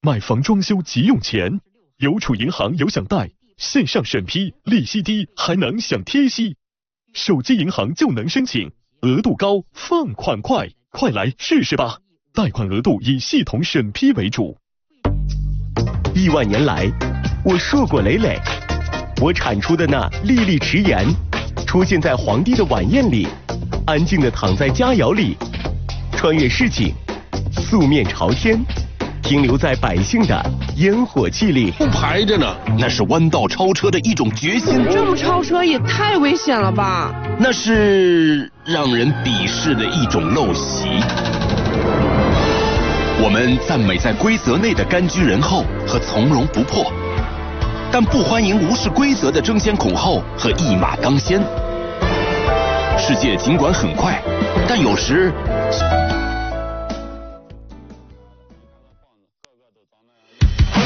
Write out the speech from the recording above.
买房装修急用钱，邮储银行有享贷，线上审批，利息低，还能享贴息。手机银行就能申请，额度高，放款快，快来试试吧！贷款额度以系统审批为主。 1万年来，我硕果累累，我产出的那粒粒迟盐，出现在皇帝的晚宴里，安静地躺在佳肴里，穿越市井，素面朝天，停留在百姓的烟火气里。 不排着呢，那是弯道超车的一种决心。 这么超车也太危险了吧！ 那是让人鄙视的一种陋习。我们赞美在规则内的甘居人后和从容不迫，但不欢迎无视规则的争先恐后和一马当先。世界尽管很快，但有时